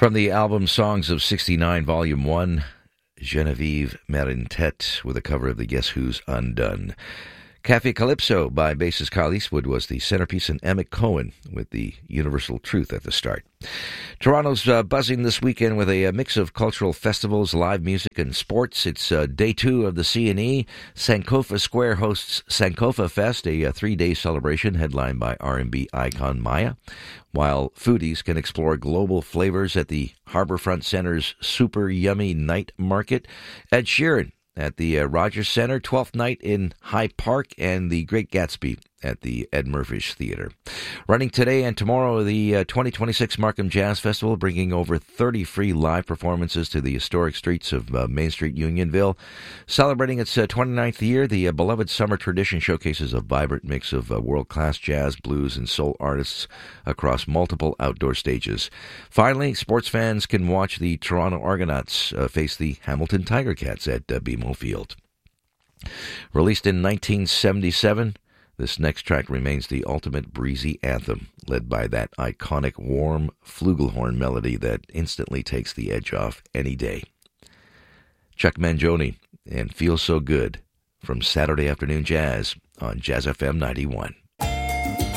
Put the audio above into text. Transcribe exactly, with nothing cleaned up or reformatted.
From the album Songs of sixty-nine, Volume one, Genevieve Marintet with a cover of the Guess Who's Undone. Cafe Calypso by bassist Kyle Eastwood was the centerpiece, and Emmett Cohen with the Universal Truth at the start. Toronto's uh, buzzing this weekend with a, a mix of cultural festivals, live music, and sports. It's uh, day two of the C and E. Sankofa Square hosts Sankofa Fest, a, a three-day celebration headlined by R and B icon Maya, while foodies can explore global flavors at the Harbourfront Center's Super Yummy Night Market. Ed Sheeran at the uh, Rogers Center, twelfth night in High Park, and the Great Gatsby at the Ed Murphy's Theater. Running today and tomorrow, the uh, twenty twenty-six Markham Jazz Festival, bringing over thirty free live performances to the historic streets of uh, Main Street, Unionville. Celebrating its uh, twenty-ninth year, the uh, beloved summer tradition showcases a vibrant mix of uh, world-class jazz, blues, and soul artists across multiple outdoor stages. Finally, sports fans can watch the Toronto Argonauts uh, face the Hamilton Tiger Cats at uh, B M O Field. Released in nineteen seventy-seven, this next track remains the ultimate breezy anthem, led by that iconic warm flugelhorn melody that instantly takes the edge off any day. Chuck Mangione and Feel So Good from Saturday Afternoon Jazz on Jazz F M ninety-one.